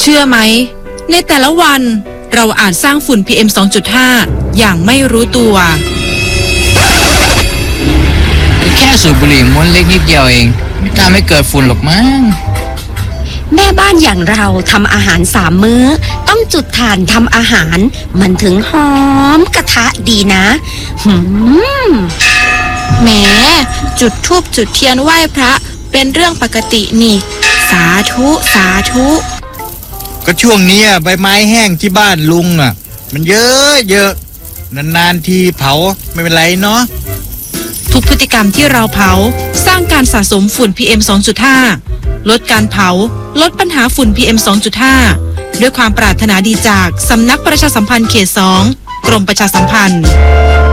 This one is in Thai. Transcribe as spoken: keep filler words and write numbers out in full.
ชื่อไหมในแต่ละวันเราอาจสร้างฝุ่น พี เอ็ม สองจุดห้า อย่างไม่รู้ตัวแค่สูบบุหรี่ม้วนเล็กนิดเดียวเองไม่ทำให้เกิดฝุ่นหรอกมั้งแม่บ้านอย่างเราทำอาหารสามมื้อต้องจุดถ่านทำอาหารมันถึงหอมกระทะดีนะหืมแหมจุดธูปจุดเทียนไหว้พระเป็นเรื่องปกตินี่สาธุสาธุก็ช่วงนี้ใบไม้แห้งที่บ้านลุงอ่ะมันเยอะเยอะนานๆทีเผาไม่เป็นไรเนาะทุกพฤติกรรมที่เราเผาสร้างการสะสมฝุ่น พี เอ็ม สองจุดห้า ลดการเผาลดปัญหาฝุ่น พี เอ็ม สองจุดห้า ด้วยความปรารถนาดีจากสำนักประชาสัมพันธ์เขตสองกรมประชาสัมพันธ์